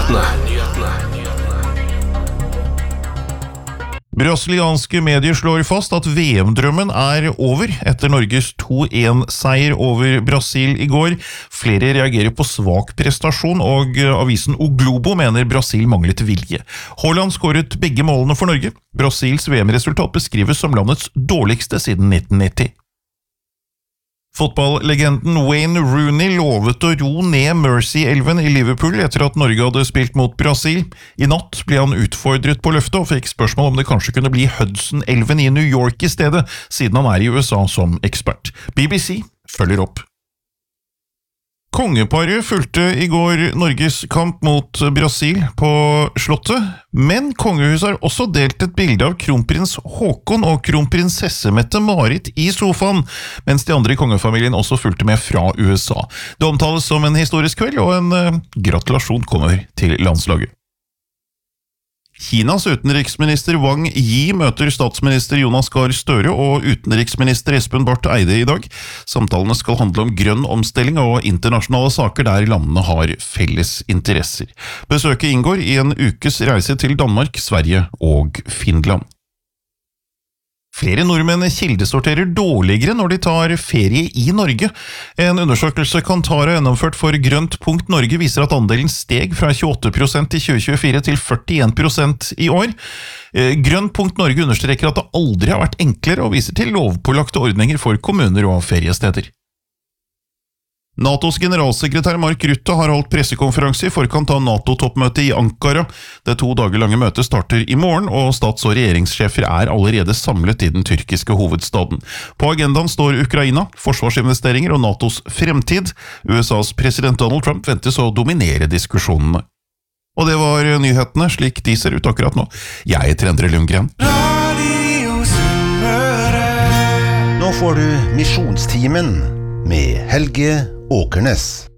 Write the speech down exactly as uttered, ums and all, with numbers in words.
Brasilianske medier slår fast at V M-drømmen er over etter Norges to en-seier over Brasil i går. Flere reagerer på svak prestasjon, og avisen O Globo mener Brasil manglet vilje. Haaland skåret begge målene for Norge. Brasils V M-resultat beskrives som landets dårligste siden nitten nitti. Fotballlegenden Wayne Rooney lovet å ro ned Mersey-elven i Liverpool etter at Norge hadde spilt mot Brasil. I natt ble han utfordret på løftet og fikk spørsmål om det kanskje kunne bli Hudson-elven i New York i stedet, siden han er i U S A som ekspert. B B C følger opp. Kongeparet fulgte i går Norges kamp mot Brasil på slottet, men kongehuset har også delt et bilde av kronprins Håkon og kronprinsesse Mette-Marit i sofaen, mens de andre i kongefamilien også fulgte med fra U S A. Det omtales som en historisk kveld, og en uh, gratulasjon kommer til landslaget. Kinas utenriksminister Wang Yi møter statsminister Jonas Gahr Støre og utenriksminister Espen Barth Eide i dag. Samtalene skal handle om grønn omstilling og internasjonale saker der landene har felles interesser. Besøket inngår i en ukes reise til Danmark, Sverige og Finland. Flere nordmenn kildesorterer dårligere når de tar ferie i Norge. En undersøkelse Kantar har gjennomført for Grønt punkt Norge viser at andelen steg fra tjueåtte prosent i tjue tjuefire til førtien prosent i år. Grønt punkt Norge understreker at det aldri har vært enklere og viser til lovpålagte ordninger for kommuner og feriesteder. NATOs generalsekretær Mark Rutte har holdt pressekonferanse i forkant av NATO-toppmøtet i Ankara. Det to dager lange møtet starter i morgen, og stats- og regjeringssjefer er allerede samlet i den tyrkiske hovedstaden. På agendaen står Ukraina, forsvarsinvesteringer og NATOs fremtid. U S A's president Donald Trump ventes å dominere diskusjonene. Og det var nyhetene, slik de ser ut akkurat nå. Jeg heter Endre Lundgren. Nå får du Misjonstimen med Helge Åkernes.